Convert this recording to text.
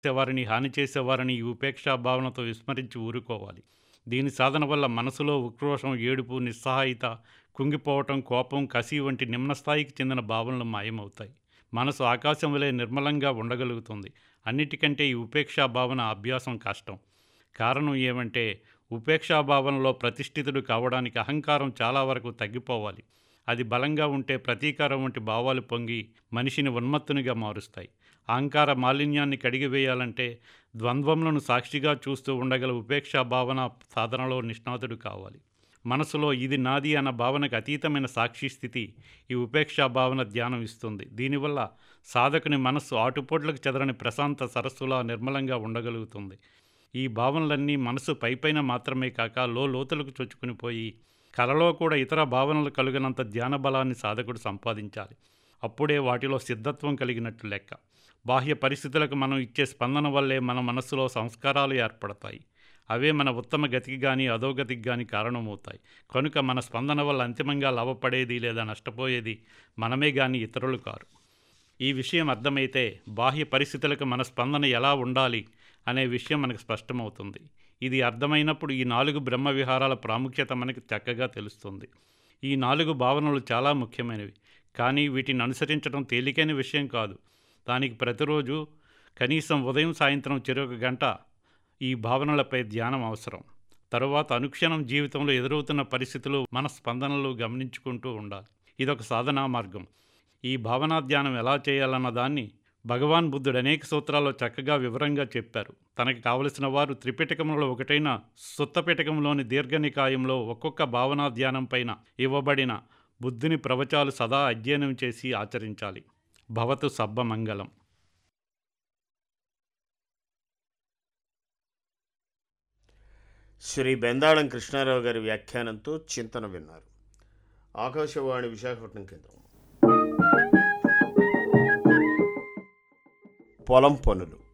చేసేవారిని, హాని చేసేవారిని ఈ ఉపేక్షా భావనతో విస్మరించి ఊరుకోవాలి. దీని సాధన వల్ల మనసులో ఉక్రోషం, ఏడుపు, నిస్సహాయత, కుంగిపోవటం, కోపం, కసి వంటి నిమ్న స్థాయికి చెందిన భావనలు మాయమవుతాయి. మనసు ఆకాశం వలె నిర్మలంగా ఉండగలుగుతుంది. అన్నిటికంటే ఈ ఉపేక్షా భావన అభ్యాసం కష్టం. కారణం ఏమంటే ఉపేక్షా భావనలో ప్రతిష్ఠితుడు కావడానికి అహంకారం చాలా వరకు తగ్గిపోవాలి. అది బలంగా ఉంటే ప్రతీకారం వంటి భావాలు పొంగి మనిషిని ఉన్మత్తునిగా మారుస్తాయి. అహంకార మాలిన్యాన్ని కడిగివేయాలంటే ద్వంద్వములను సాక్షిగా చూస్తూ ఉండగల ఉపేక్షా భావన సాధనలో నిష్ణాతుడు కావాలి. మనసులో ఇది నాది అన్న భావనకు అతీతమైన సాక్షి స్థితి ఈ ఉపేక్షా భావన ధ్యానం ఇస్తుంది. దీనివల్ల సాధకుని మనస్సు ఆటుపోట్లకు చెదరని ప్రశాంత సరస్సులా నిర్మలంగా ఉండగలుగుతుంది. ఈ భావనలన్నీ మనసు పైపైన మాత్రమే కాక లోతులకు చొచ్చుకుని పోయి కలలో కూడా ఇతర భావనలు కలిగినంత ధ్యాన బలాన్ని సాధకుడు సంపాదించాలి. అప్పుడే వాటిలో సిద్ధత్వం కలిగినట్లు లెక్క. బాహ్య పరిస్థితులకు మనం ఇచ్చే స్పందన వల్లే మన మనస్సులో సంస్కారాలు ఏర్పడతాయి. అవే మన ఉత్తమ గతికి కానీ అధోగతికి కానీ కారణమవుతాయి. కనుక మన స్పందన వల్ల అంతిమంగా లాభపడేది లేదా నష్టపోయేది మనమే కానీ ఇతరులు కారు. ఈ విషయం అర్థమైతే బాహ్య పరిస్థితులకు మన స్పందన ఎలా ఉండాలి అనే విషయం మనకు స్పష్టమవుతుంది. ఇది అర్థమైనప్పుడు ఈ 4 బ్రహ్మ విహారాల ప్రాముఖ్యత మనకు చక్కగా తెలుస్తుంది. ఈ 4 భావనలు చాలా ముఖ్యమైనవి. కానీ వీటిని అనుసరించడం తేలికైన విషయం కాదు. దానికి ప్రతిరోజు కనీసం ఉదయం సాయంత్రం చెరొక గంట ఈ భావనలపై ధ్యానం అవసరం. తరువాత అనుక్షణం జీవితంలో ఎదురవుతున్న పరిస్థితులు, మన స్పందనలు గమనించుకుంటూ ఉండాలి. ఇదొక సాధనా మార్గం. ఈ భావనా ధ్యానం ఎలా చేయాలన్న దాన్ని భగవాన్ బుద్ధుడు అనేక సూత్రాల్లో చక్కగా వివరంగా చెప్పారు. తనకు కావలసిన వారు త్రిపిటకములలో ఒకటైన సుత్తపిటకంలోని దీర్ఘనికాయంలో ఒక్కొక్క భావనా ధ్యానం పైన ఇవ్వబడిన బుద్ధుని ప్రవచాలు సదా అధ్యయనం చేసి ఆచరించాలి. భవతు సబ్బమంగళం. శ్రీ బెందాళం కృష్ణారావు గారి వ్యాఖ్యానంతో చింతన విన్నారు. ఆకాశవాణి విశాఖపట్నం కేంద్రం. పొలం పనులు.